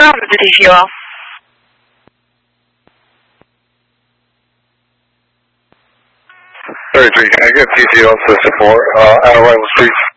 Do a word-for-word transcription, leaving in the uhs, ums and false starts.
ground with the T C O. thirty-three, can I get T C O to support uh, out of Rival Street?